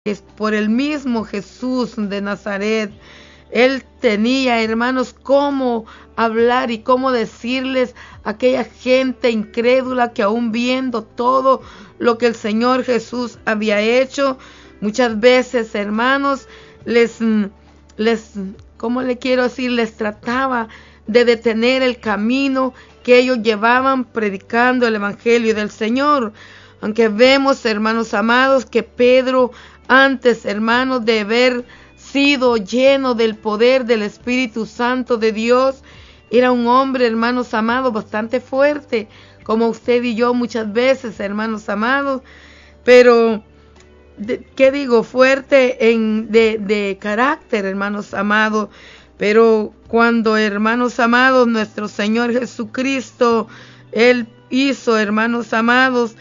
es por el mismo Jesús de Nazaret. Él tenía, hermanos, cómo hablar y cómo decirles a aquella gente incrédula que aún viendo todo lo que el Señor Jesús había hecho, muchas veces, hermanos, ¿cómo le quiero decir? Les trataba de detener el camino que ellos llevaban predicando el Evangelio del Señor. Aunque vemos, hermanos amados, que Pedro, antes, hermanos, de haber sido lleno del poder del Espíritu Santo de Dios, era un hombre, hermanos amados, bastante fuerte, como usted y yo muchas veces, hermanos amados, pero, ¿qué digo? Fuerte de carácter, hermanos amados. Pero cuando, hermanos amados, nuestro Señor Jesucristo, Él hizo, hermanos amados,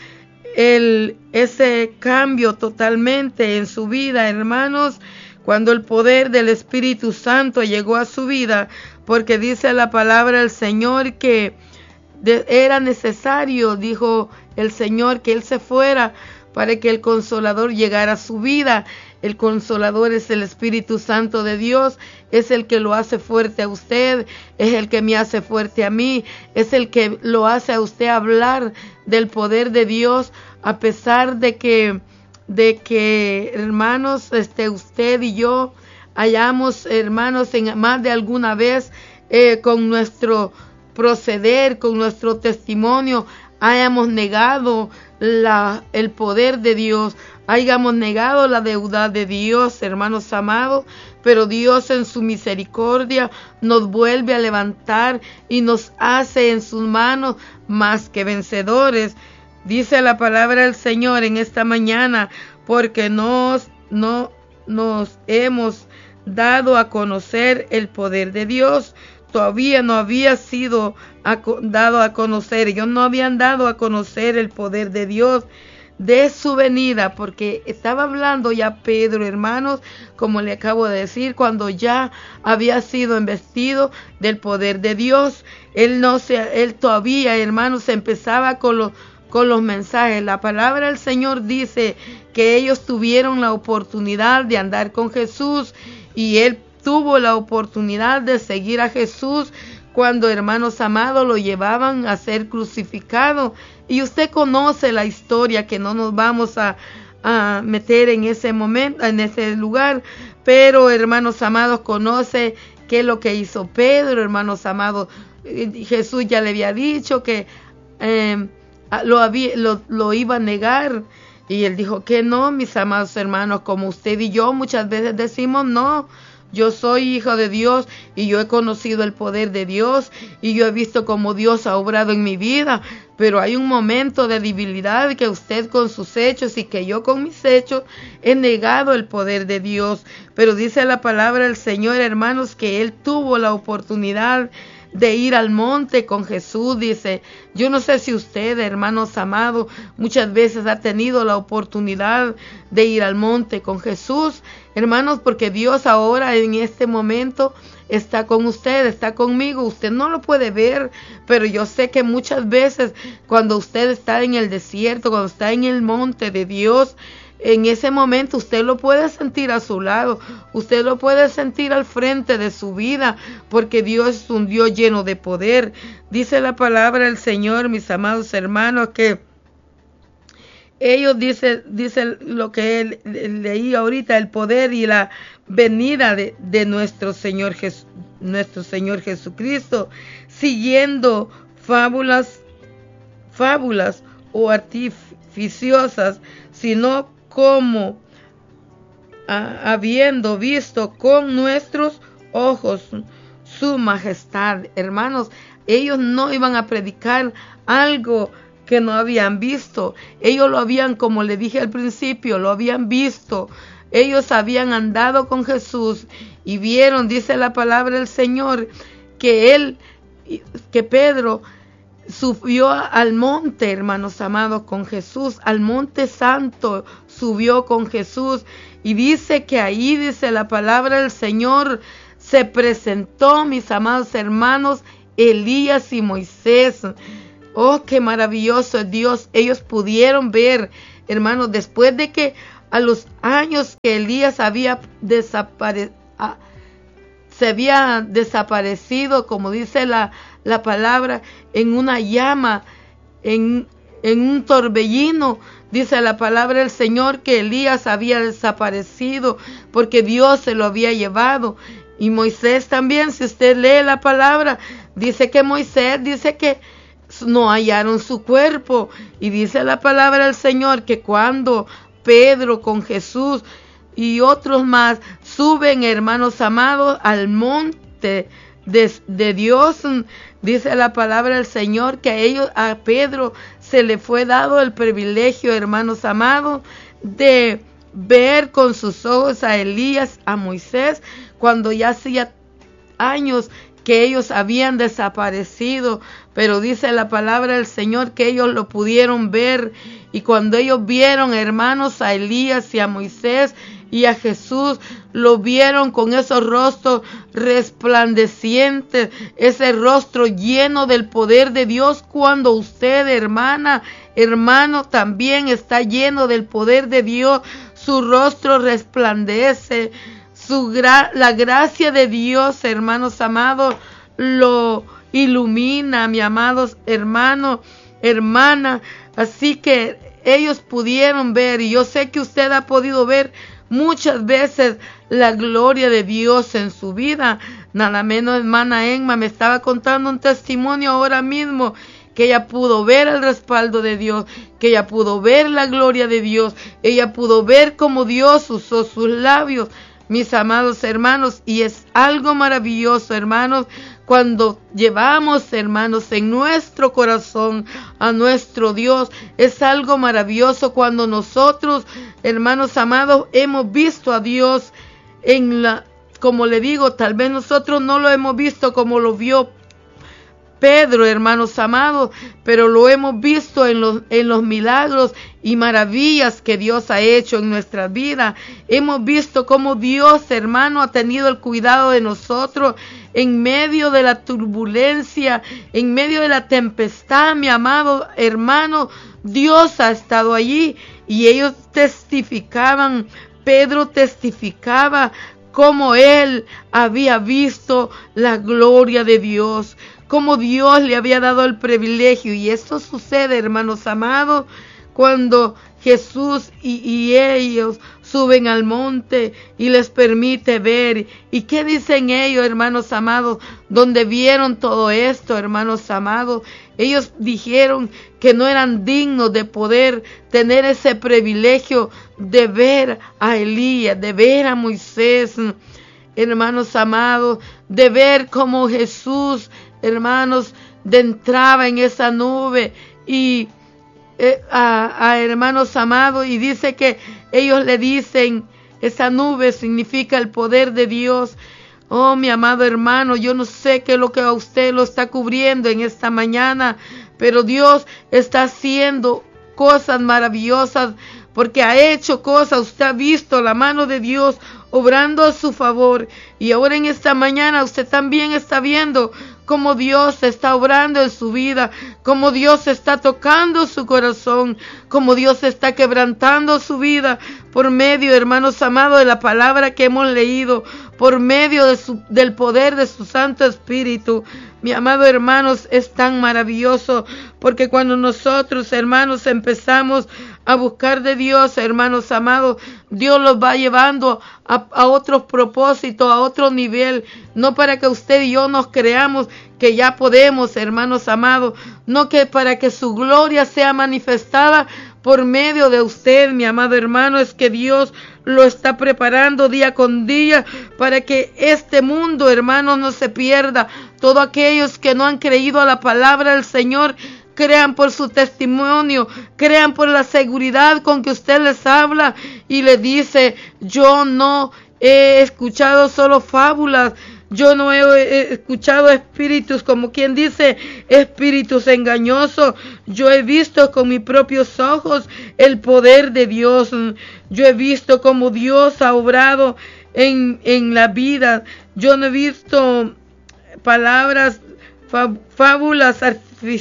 ese cambio totalmente en su vida, hermanos, cuando el poder del Espíritu Santo llegó a su vida, porque dice la palabra del Señor que era necesario, dijo el Señor, que Él se fuera para que el Consolador llegara a su vida. El Consolador es el Espíritu Santo de Dios, es el que lo hace fuerte a usted, es el que me hace fuerte a mí, es el que lo hace a usted hablar del poder de Dios, a pesar de que hermanos, usted y yo hayamos, hermanos, en más de alguna vez con nuestro proceder, con nuestro testimonio, hayamos negado el poder de Dios, hayamos negado la deudad de Dios, hermanos amados, pero Dios en su misericordia nos vuelve a levantar y nos hace en sus manos más que vencedores. Dice la palabra del Señor en esta mañana, porque no nos hemos dado a conocer el poder de Dios. Todavía no había sido dado a conocer, ellos no habían dado a conocer el poder de Dios de su venida, porque estaba hablando ya Pedro, hermanos, como le acabo de decir, cuando ya había sido investido del poder de Dios. Él todavía, hermanos, empezaba con los mensajes. La palabra del Señor dice que ellos tuvieron la oportunidad de andar con Jesús, y Él tuvo la oportunidad de seguir a Jesús cuando, hermanos amados, lo llevaban a ser crucificado. Y usted conoce la historia, que no nos vamos a meter en ese momento, en ese lugar, pero, hermanos amados, conoce qué es lo que hizo Pedro, hermanos amados. Jesús ya le había dicho que lo iba a negar, y él dijo que no, mis amados hermanos, como usted y yo muchas veces decimos no. Yo soy hijo de Dios y yo he conocido el poder de Dios y yo he visto cómo Dios ha obrado en mi vida, pero hay un momento de debilidad que usted con sus hechos y que yo con mis hechos he negado el poder de Dios. Pero dice la palabra del Señor, hermanos, que Él tuvo la oportunidad de ir al monte con Jesús. Dice, yo no sé si usted, hermanos amados, muchas veces ha tenido la oportunidad de ir al monte con Jesús, hermanos, porque Dios ahora en este momento está con usted, está conmigo. Usted no lo puede ver, pero yo sé que muchas veces cuando usted está en el desierto, cuando está en el monte de Dios, en ese momento usted lo puede sentir a su lado, usted lo puede sentir al frente de su vida, porque Dios es un Dios lleno de poder. Dice la palabra del Señor, mis amados hermanos, que ellos dice lo que leí ahorita, el poder y la venida de nuestro Señor Jesucristo, siguiendo fábulas o artificiosas, sino como habiendo visto con nuestros ojos su majestad. Hermanos, ellos no iban a predicar algo que no habían visto. Ellos lo habían, como le dije al principio, lo habían visto. Ellos habían andado con Jesús y vieron, dice la palabra del Señor, que Pedro subió al monte, hermanos amados, con Jesús, al monte santo, subió con Jesús, y dice que ahí, dice la palabra del Señor, se presentó, mis amados hermanos, Elías y Moisés. Oh, qué maravilloso es Dios. Ellos pudieron ver, hermanos, después de que a los años que Elías se había desaparecido, como dice la palabra, en una llama, en un torbellino. Dice la palabra del Señor que Elías había desaparecido porque Dios se lo había llevado. Y Moisés también, si usted lee la palabra, dice que Moisés dice que no hallaron su cuerpo. Y dice la palabra del Señor que cuando Pedro con Jesús y otros más suben, hermanos amados, al monte de Dios, dice la palabra del Señor que a Pedro se le fue dado el privilegio, hermanos amados, de ver con sus ojos a Elías, a Moisés, cuando ya hacía años que ellos habían desaparecido. Pero dice la palabra del Señor que ellos lo pudieron ver. Y cuando ellos vieron, hermanos, a Elías y a Moisés y a Jesús, lo vieron con esos rostros resplandecientes, ese rostro lleno del poder de Dios. Cuando usted, hermana, hermano, también está lleno del poder de Dios, su rostro resplandece, la gracia de Dios, hermanos amados, lo ilumina, mi amados hermanos, hermana. Así que ellos pudieron ver, y yo sé que usted ha podido ver muchas veces la gloria de Dios en su vida. Nada menos, hermana Emma me estaba contando un testimonio ahora mismo, que ella pudo ver el respaldo de Dios, que ella pudo ver la gloria de Dios, ella pudo ver cómo Dios usó sus labios, mis amados hermanos. Y es algo maravilloso, hermanos, cuando llevamos, hermanos, en nuestro corazón a nuestro Dios. Es algo maravilloso cuando nosotros, hermanos amados, hemos visto a Dios como le digo, tal vez nosotros no lo hemos visto como lo vio Pedro, hermanos amados, pero lo hemos visto en los milagros y maravillas que Dios ha hecho en nuestra vida. Hemos visto cómo Dios, hermano, ha tenido el cuidado de nosotros en medio de la turbulencia, en medio de la tempestad, mi amado hermano. Dios ha estado allí y ellos testificaban. Pedro testificaba cómo él había visto la gloria de Dios, cómo Dios le había dado el privilegio. Y esto sucede, hermanos amados, cuando Jesús y ellos suben al monte y les permite ver. ¿Y qué dicen ellos, hermanos amados, donde vieron todo esto, hermanos amados? Ellos dijeron que no eran dignos de poder tener ese privilegio de ver a Elías, de ver a Moisés, hermanos amados, de ver cómo Jesús, hermanos, entraba en esa nube y hermanos amados, y dice que ellos le dicen, esa nube significa el poder de Dios. Oh, mi amado hermano, yo no sé qué es lo que a usted lo está cubriendo en esta mañana, pero Dios está haciendo cosas maravillosas, porque ha hecho cosas. Usted ha visto la mano de Dios obrando a su favor, y ahora en esta mañana usted también está viendo cómo Dios está obrando en su vida, cómo Dios está tocando su corazón, cómo Dios está quebrantando su vida por medio, hermanos amados, de la palabra que hemos leído, por medio del poder de su Santo Espíritu. Mi amado hermanos, es tan maravilloso, porque cuando nosotros, hermanos, empezamos a buscar de Dios, hermanos amados, Dios los va llevando a otros propósitos, a otro nivel, no para que usted y yo nos creamos que ya podemos, hermanos amados, no que para que su gloria sea manifestada por medio de usted, mi amado hermano. Es que Dios lo está preparando día con día para que este mundo, hermanos, no se pierda. Todos aquellos que no han creído a la palabra del Señor, crean por su testimonio, crean por la seguridad con que usted les habla y les dice: yo no he escuchado solo fábulas, yo no he escuchado espíritus, como quien dice, espíritus engañosos. Yo he visto con mis propios ojos el poder de Dios. Yo he visto cómo Dios ha obrado en la vida. Yo no he visto palabras, fábulas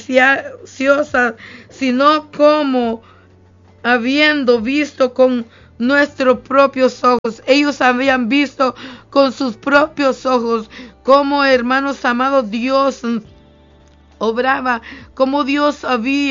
artificiosas, sino como habiendo visto con nuestros propios ojos. Ellos habían visto con sus propios ojos cómo, hermanos amados, Dios obraba, cómo Dios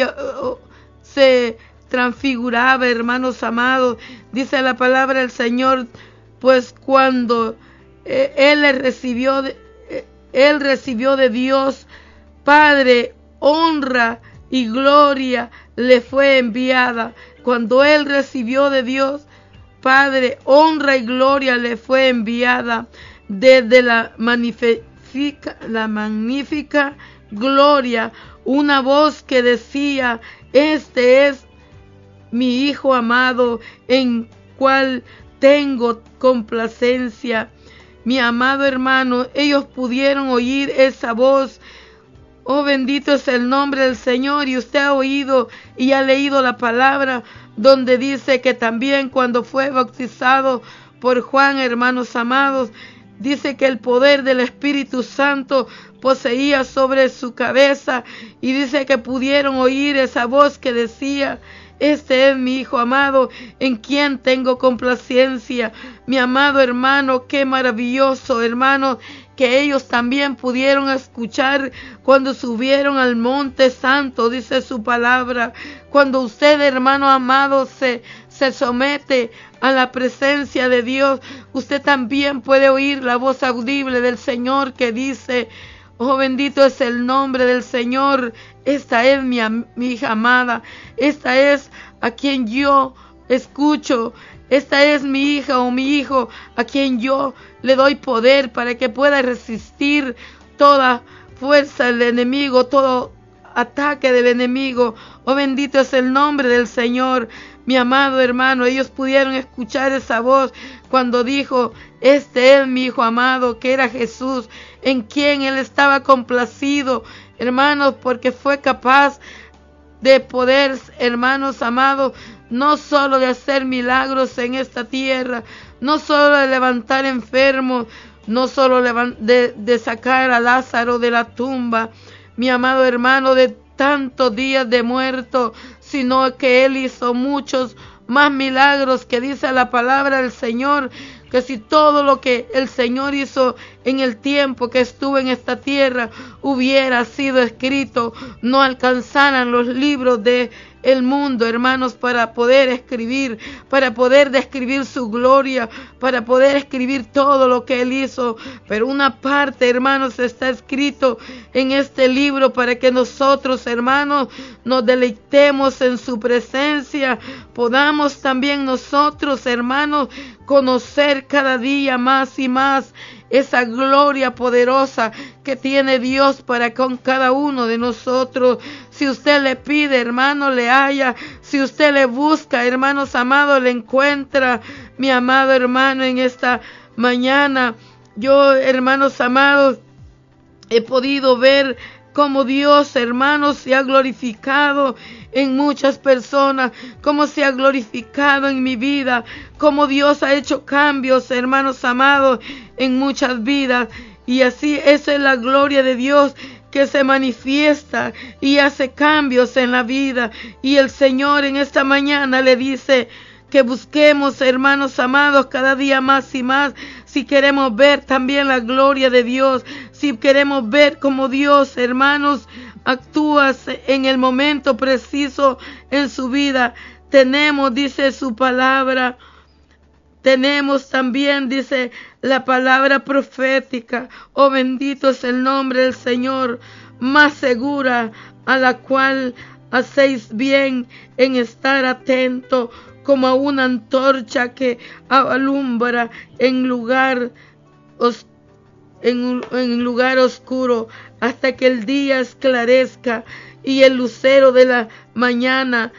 se transfiguraba, hermanos amados. Dice la palabra del Señor, pues cuando él recibió de Dios Padre, honra y gloria le fue enviada. Cuando él recibió de Dios Padre, honra y gloria le fue enviada desde la magnífica gloria, una voz que decía: este es mi Hijo amado, en cual tengo complacencia. Mi amado hermano, ellos pudieron oír esa voz. Oh, bendito es el nombre del Señor. Y usted ha oído y ha leído la palabra donde dice que también cuando fue bautizado por Juan, hermanos amados, dice que el poder del Espíritu Santo poseía sobre su cabeza, y dice que pudieron oír esa voz que decía: este es mi Hijo amado, en quien tengo complacencia. Mi amado hermano, qué maravilloso, hermano, que ellos también pudieron escuchar cuando subieron al monte santo, dice su palabra. Cuando usted, hermano amado, se somete a la presencia de Dios, usted también puede oír la voz audible del Señor que dice: oh, bendito es el nombre del Señor. Esta es mi hija amada. Esta es a quien yo escucho. Esta es mi hija o mi hijo a quien yo le doy poder para que pueda resistir toda fuerza del enemigo, todo ataque del enemigo. Oh, bendito es el nombre del Señor. Mi amado hermano, ellos pudieron escuchar esa voz cuando dijo: este es mi Hijo amado, que era Jesús, en quien él estaba complacido, hermanos, porque fue capaz de poder, hermanos amados, no solo de hacer milagros en esta tierra, no solo de levantar enfermos, no solo de sacar a Lázaro de la tumba, mi amado hermano, de tantos días de muerto, sino que él hizo muchos más milagros, que dice la palabra del Señor, que si todo lo que el Señor hizo en el tiempo que estuvo en esta tierra hubiera sido escrito, no alcanzaran los libros de el mundo, hermanos, para poder escribir, para poder describir su gloria, para poder escribir todo lo que él hizo. Pero una parte, hermanos, está escrito en este libro para que nosotros, hermanos, nos deleitemos en su presencia, podamos también nosotros, hermanos, conocer cada día más y más esa gloria poderosa que tiene Dios para con cada uno de nosotros. Si usted le pide, hermano, le halla. Si usted le busca, hermanos amados, le encuentra. Mi amado hermano, en esta mañana, yo, hermanos amados, he podido ver cómo Dios, hermanos, se ha glorificado en muchas personas, cómo se ha glorificado en mi vida, cómo Dios ha hecho cambios, hermanos amados, en muchas vidas. Y así, esa es la gloria de Dios, que se manifiesta y hace cambios en la vida. Y el Señor en esta mañana le dice que busquemos, hermanos amados, cada día más y más, si queremos ver también la gloria de Dios, si queremos ver cómo Dios, hermanos, actúa en el momento preciso en su vida. Tenemos, dice su palabra, tenemos también, dice la palabra profética, oh, bendito es el nombre del Señor, más segura, a la cual hacéis bien en estar atento, como a una antorcha que alumbra en lugar oscuro, hasta que el día esclarezca y el lucero de la mañana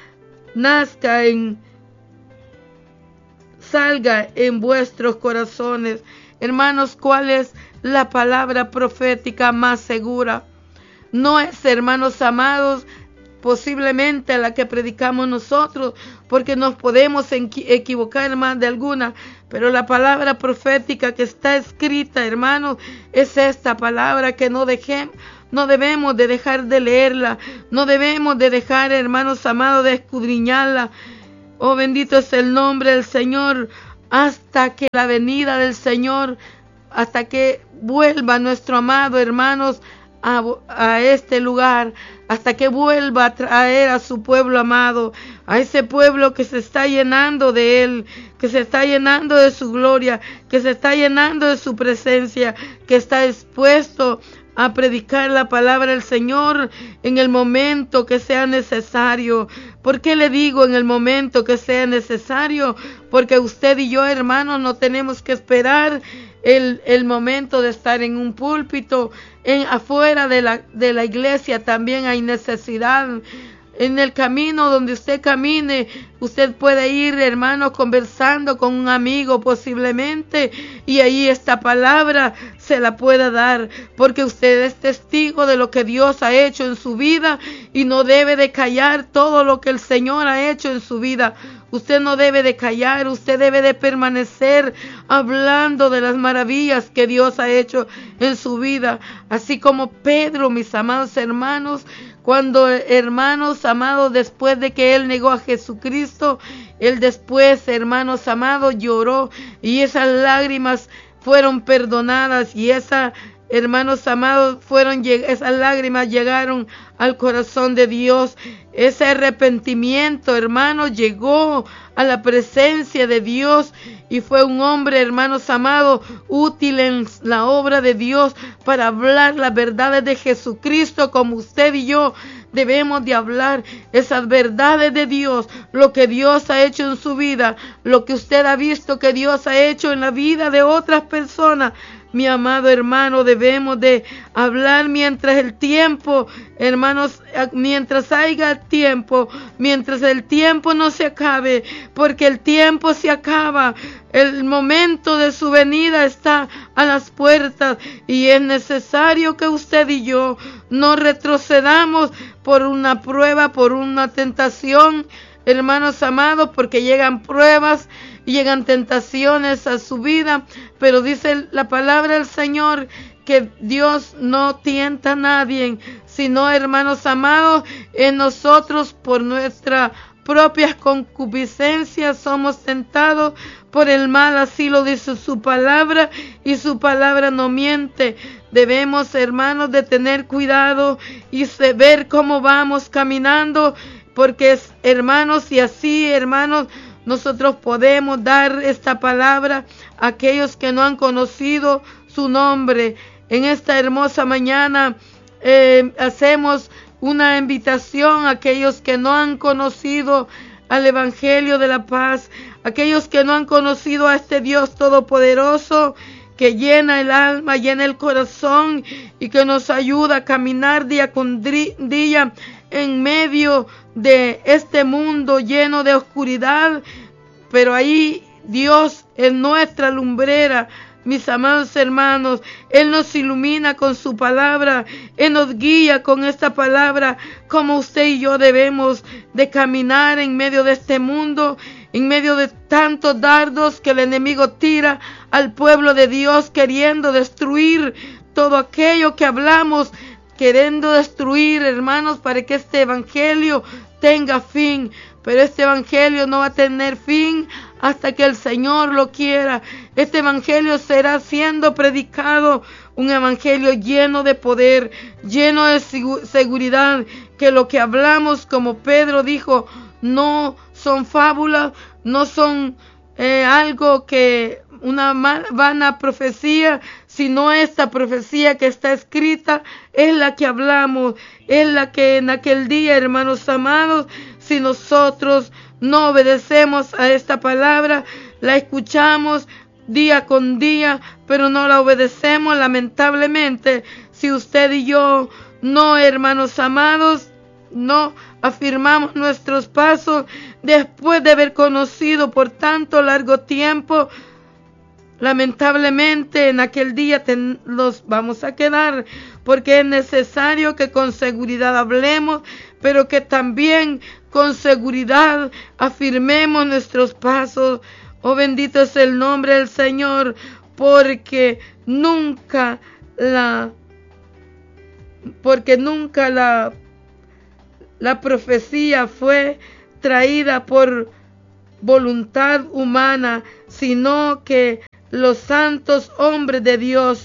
salga en vuestros corazones. Hermanos, ¿cuál es la palabra profética más segura? No es, hermanos amados, posiblemente la que predicamos nosotros, porque nos podemos equivocar más de alguna, pero la palabra profética que está escrita, hermanos, es esta palabra que no debemos de dejar de leerla, no debemos de dejar, hermanos amados, de escudriñarla. Oh, bendito es el nombre del Señor, hasta que la venida del Señor, hasta que vuelva nuestro amado, hermanos, a este lugar, hasta que vuelva a traer a su pueblo amado, a ese pueblo que se está llenando de Él, que se está llenando de su gloria, que se está llenando de su presencia, que está dispuesto a predicar la palabra del Señor en el momento que sea necesario. ¿Por qué le digo en el momento que sea necesario? Porque usted y yo, hermanos, no tenemos que esperar el momento de estar en un púlpito. Afuera de la iglesia también hay necesidad. En el camino donde usted camine, usted puede ir, hermano, conversando con un amigo posiblemente, y ahí esta palabra se la pueda dar, porque usted es testigo de lo que Dios ha hecho en su vida y no debe de callar todo lo que el Señor ha hecho en su vida. Usted no debe de callar, usted debe de permanecer hablando de las maravillas que Dios ha hecho en su vida. Así como Pedro, mis amados hermanos, cuando, hermanos amados, después de que él negó a Jesucristo, él después, hermanos amados, lloró y esas lágrimas fueron perdonadas y hermanos amados, esas lágrimas llegaron al corazón de Dios. Ese arrepentimiento, hermanos, llegó a la presencia de Dios y fue un hombre, hermanos amados, útil en la obra de Dios para hablar las verdades de Jesucristo, como usted y yo debemos de hablar esas verdades de Dios, lo que Dios ha hecho en su vida, lo que usted ha visto que Dios ha hecho en la vida de otras personas. Mi amado hermano, debemos de hablar mientras el tiempo, hermanos, mientras haya tiempo, mientras el tiempo no se acabe, porque el tiempo se acaba. El momento de su venida está a las puertas y es necesario que usted y yo no retrocedamos por una prueba, por una tentación, hermanos amados, porque llegan pruebas, llegan tentaciones a su vida, pero dice la palabra del Señor que Dios no tienta a nadie, sino, hermanos amados, en nosotros por nuestras propias concupiscencias somos tentados por el mal, así lo dice su palabra, y su palabra no miente. Debemos, hermanos, de tener cuidado y ver cómo vamos caminando, porque, hermanos, y así, hermanos, nosotros podemos dar esta palabra a aquellos que no han conocido su nombre. En esta hermosa mañana hacemos una invitación a aquellos que no han conocido al Evangelio de la paz, aquellos que no han conocido a este Dios todopoderoso que llena el alma, llena el corazón y que nos ayuda a caminar día con día en medio de este mundo lleno de oscuridad, pero ahí Dios es nuestra lumbrera. Mis amados hermanos, Él nos ilumina con su palabra, Él nos guía con esta palabra, como usted y yo debemos de caminar en medio de este mundo, en medio de tantos dardos que el enemigo tira al pueblo de Dios, queriendo destruir todo aquello que hablamos, queriendo destruir, hermanos, para que este evangelio tenga fin. Pero este evangelio no va a tener fin hasta que el Señor lo quiera. Este evangelio será siendo predicado, un evangelio lleno de poder, lleno de seguridad, que lo que hablamos, como Pedro dijo, no son fábulas, no son algo que una vana profecía, sino esta profecía que está escrita es la que hablamos, es la que en aquel día, hermanos amados, si nosotros no obedecemos a esta palabra, la escuchamos día con día, pero no la obedecemos, lamentablemente, si usted y yo no, hermanos amados, no afirmamos nuestros pasos después de haber conocido por tanto largo tiempo, lamentablemente en aquel día los vamos a quedar, porque es necesario que con seguridad hablemos, pero que también con seguridad afirmemos nuestros pasos. Oh, bendito es el nombre del Señor, porque nunca la profecía fue traída por voluntad humana, sino que los santos hombres de Dios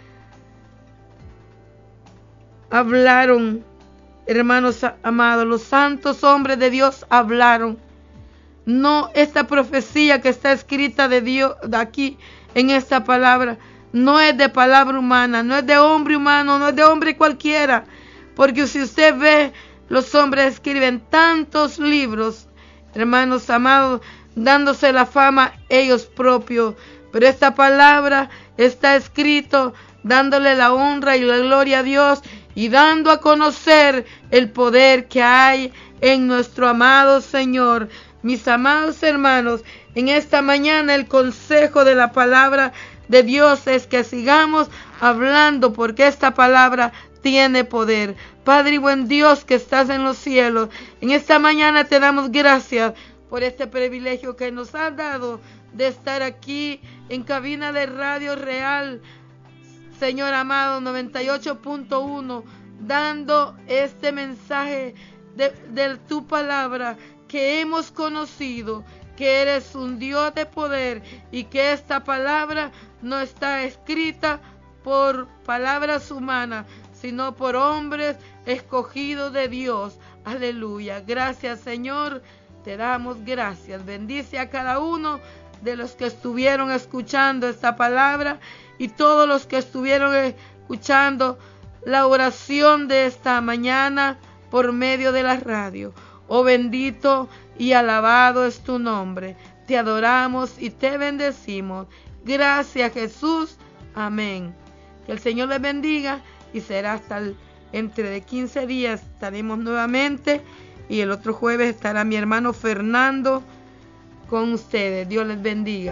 hablaron. Hermanos amados, los santos hombres de Dios hablaron. No, esta profecía que está escrita de Dios de aquí en esta palabra no es de palabra humana, no es de hombre humano, no es de hombre cualquiera, porque si usted ve, los hombres escriben tantos libros, hermanos amados, dándose la fama ellos propios, pero esta palabra está escrito dándole la honra y la gloria a Dios y dando a conocer el poder que hay en nuestro amado Señor. Mis amados hermanos, en esta mañana el consejo de la palabra de Dios es que sigamos hablando, porque esta palabra tiene poder. Padre y buen Dios que estás en los cielos, en esta mañana te damos gracias por este privilegio que nos has dado de estar aquí en cabina de Radio Real, Señor amado, 98.1, dando este mensaje de tu palabra, que hemos conocido que eres un Dios de poder y que esta palabra no está escrita por palabras humanas, sino por hombres escogidos de Dios. Aleluya. Gracias, Señor. Te damos gracias. Bendice a cada uno de los que estuvieron escuchando esta palabra y todos los que estuvieron escuchando la oración de esta mañana por medio de la radio. Oh, bendito y alabado es tu nombre. Te adoramos y te bendecimos. Gracias, Jesús. Amén. Que el Señor les bendiga y será hasta entre de 15 días estaremos nuevamente y el otro jueves estará mi hermano Fernando con ustedes. Dios les bendiga.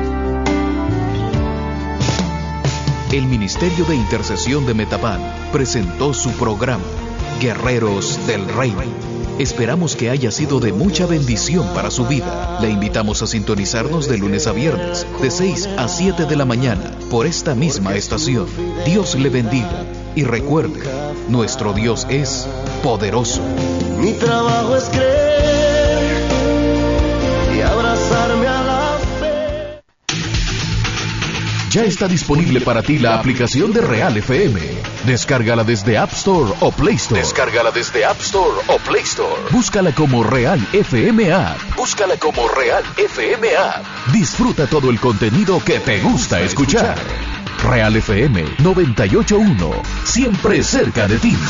El Ministerio de Intercesión de Metapán presentó su programa Guerreros del Reino. Esperamos que haya sido de mucha bendición para su vida. Le invitamos a sintonizarnos de lunes a viernes, de 6 a 7 de la mañana, por esta misma estación. Dios le bendiga. Y recuerde, nuestro Dios es poderoso. Mi trabajo es creer y abrazarme a la fe. Ya está disponible para ti la aplicación de Real FM. Descárgala desde App Store o Play Store. Búscala como Real FM App. Disfruta todo el contenido que te gusta escuchar. Real FM 98.1, siempre cerca de ti.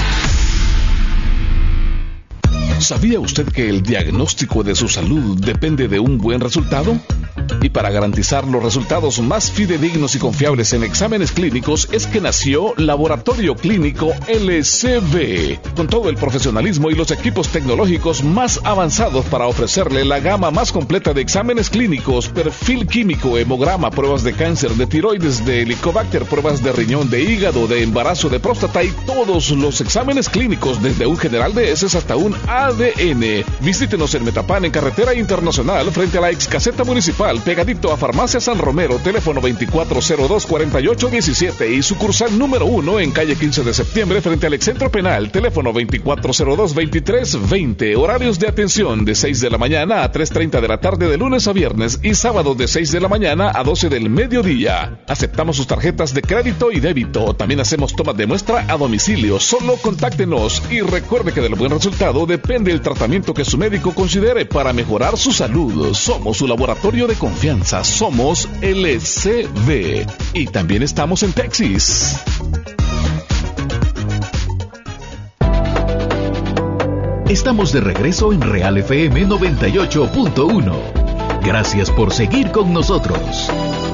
¿Sabía usted que el diagnóstico de su salud depende de un buen resultado? Y para garantizar los resultados más fidedignos y confiables en exámenes clínicos es que nació Laboratorio Clínico LCB, con todo el profesionalismo y los equipos tecnológicos más avanzados para ofrecerle la gama más completa de exámenes clínicos, perfil químico, hemograma, pruebas de cáncer, de tiroides, de helicobacter, pruebas de riñón, de hígado, de embarazo, de próstata y todos los exámenes clínicos, desde un general de heces hasta un ADN. Visítenos en Metapán, en Carretera Internacional, frente a la ex caseta municipal, pegadito a Farmacia San Romero, teléfono 2402-4817 y sucursal número 1 en calle 15 de septiembre, frente al Excentro Penal, teléfono 2402-2320. Horarios de atención de 6 de la mañana a 3:30 de la tarde de lunes a viernes y sábado de 6 de la mañana a 12 del mediodía. Aceptamos sus tarjetas de crédito y débito. También hacemos tomas de muestra a domicilio. Solo contáctenos y recuerde que del buen resultado depende el tratamiento que su médico considere para mejorar su salud. Somos su laboratorio de confianza. Somos LCB. Y también estamos en Texas. Estamos de regreso en Real FM 98.1. Gracias por seguir con nosotros.